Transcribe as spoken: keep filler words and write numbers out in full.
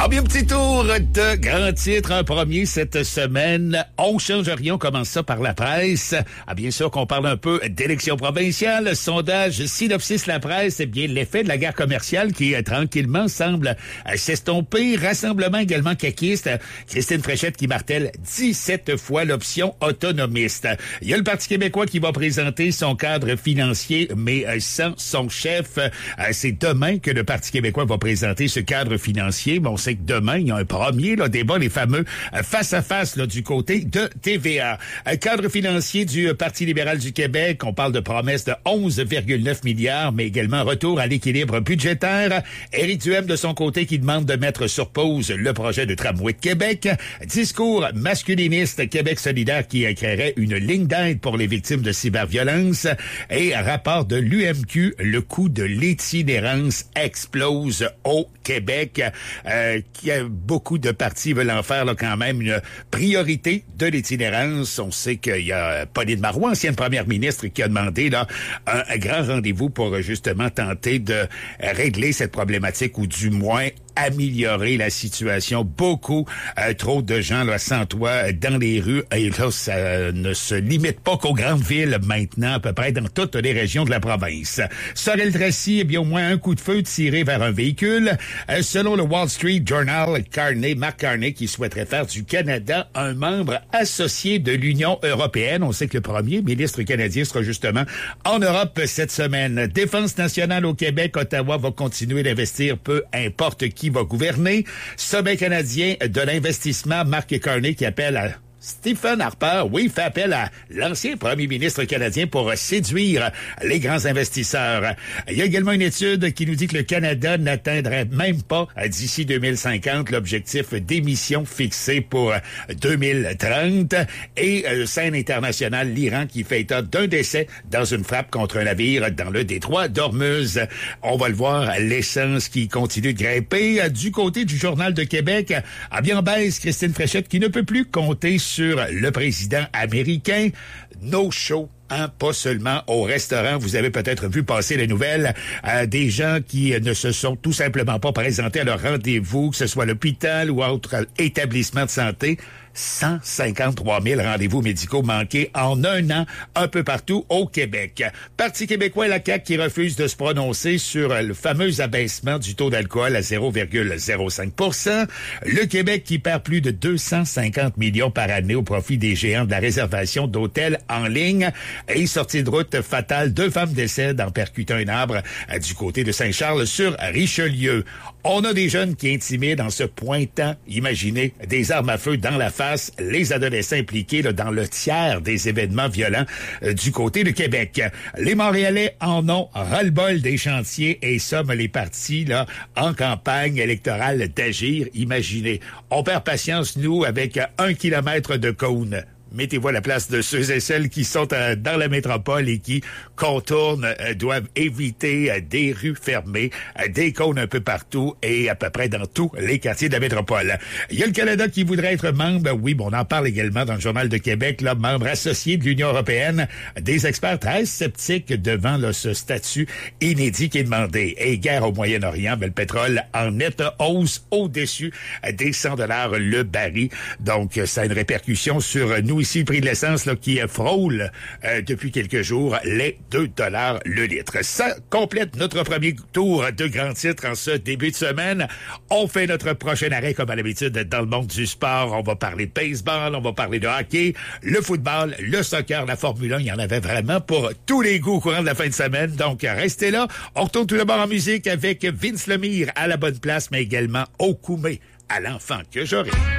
Ah bien, petit tour de grands titres en premier cette semaine. On change rien, on commence ça par la presse. Ah bien sûr qu'on parle un peu d'élections provinciales. Sondage Synopsis La Presse, eh bien l'effet de la guerre commerciale qui euh, tranquillement semble euh, s'estomper. Rassemblement également caquiste. Christine Fréchette qui martèle dix-sept fois l'option autonomiste. Il y a le Parti québécois qui va présenter son cadre financier, mais euh, sans son chef. Euh, c'est demain que le Parti québécois va présenter ce cadre financier. On sait que demain, il y a un premier là, débat, les fameux euh, face-à-face là, du côté de T V A. Un cadre financier du euh, Parti libéral du Québec, on parle de promesses de onze virgule neuf milliards, mais également retour à l'équilibre budgétaire. Éric Duhem, de son côté, qui demande de mettre sur pause le projet de tramway de Québec. Discours masculiniste Québec solidaire qui euh, créerait une ligne d'aide pour les victimes de cyberviolence. Et rapport de l'U M Q, le coût de l'itinérance explose au Québec. Euh, qui a beaucoup de partis veulent en faire là, quand même une priorité de l'itinérance. On sait qu'il y a Pauline Marois, ancienne première ministre, qui a demandé là un, un grand rendez-vous pour justement tenter de régler cette problématique ou du moins améliorer la situation. Beaucoup, euh, trop de gens là sans toit dans les rues. Et là, ça ne se limite pas qu'aux grandes villes maintenant, à peu près dans toutes les régions de la province. Sorel Tracy, eh bien au moins un coup de feu tiré vers un véhicule. Euh, selon le Wall Street Journal, Carney, Mark Carney, qui souhaiterait faire du Canada un membre associé de l'Union européenne. On sait que le premier ministre canadien sera justement en Europe cette semaine. Défense nationale au Québec, Ottawa va continuer d'investir, peu importe qui va gouverner. Sommet canadien de l'investissement, Mark Carney qui appelle à Stephen Harper, oui, fait appel à l'ancien premier ministre canadien pour séduire les grands investisseurs. Il y a également une étude qui nous dit que le Canada n'atteindrait même pas d'ici deux mille cinquante l'objectif d'émissions fixé pour deux mille trente. Et euh, scène internationale, l'Iran qui fait état d'un décès dans une frappe contre un navire dans le détroit d'Ormuz. On va le voir, l'essence qui continue de grimper. Du côté du Journal de Québec, à bien baisse, Christine Fréchette qui ne peut plus compter sur sur le président américain. No show. Hein, pas seulement au restaurant. Vous avez peut-être vu passer les nouvelles euh, des gens qui ne se sont tout simplement pas présentés à leur rendez-vous, que ce soit l'hôpital ou autre établissement de santé. cent cinquante-trois mille rendez-vous médicaux manqués en un an un peu partout au Québec. Parti québécois et la C A Q qui refuse de se prononcer sur le fameux abaissement du taux d'alcool à zéro virgule zéro cinq pour cent. Le Québec qui perd plus de deux cent cinquante millions par année au profit des géants de la réservation d'hôtels en ligne. Et sortie de route fatale, deux femmes décèdent en percutant un arbre du côté de Saint-Charles sur Richelieu. On a des jeunes qui intimident en se pointant, imaginez, des armes à feu dans la face, les adolescents impliqués là, dans le tiers des événements violents euh, du côté de Québec. Les Montréalais en ont ras-le-bol des chantiers et somment les partis là, en campagne électorale d'agir. Imaginez, on perd patience, nous, avec un kilomètre de cône. Mettez-vous à la place de ceux et celles qui sont euh, dans la métropole et qui contournent, euh, doivent éviter euh, des rues fermées, euh, des cônes un peu partout et à peu près dans tous les quartiers de la métropole. Il y a le Canada qui voudrait être membre, oui, bon, on en parle également dans le Journal de Québec, là, membre associé de l'Union européenne. Des experts très sceptiques devant là, ce statut inédit qui est demandé. Et guerre au Moyen-Orient, ben, le pétrole en nette hausse au-dessus des cent dollars le baril. Donc, ça a une répercussion sur nous ici, le prix de l'essence là, qui frôle euh, depuis quelques jours les deux dollars le litre. Ça complète notre premier tour de grands titres en ce début de semaine. On fait notre prochain arrêt comme à l'habitude dans le monde du sport. On va parler de baseball, on va parler de hockey, le football, le soccer, la Formule un. Il y en avait vraiment pour tous les goûts au courant de la fin de semaine. Donc, restez là. On retourne tout d'abord en musique avec Vince Lemire à la bonne place, mais également Okoumé à l'enfant que j'aurai.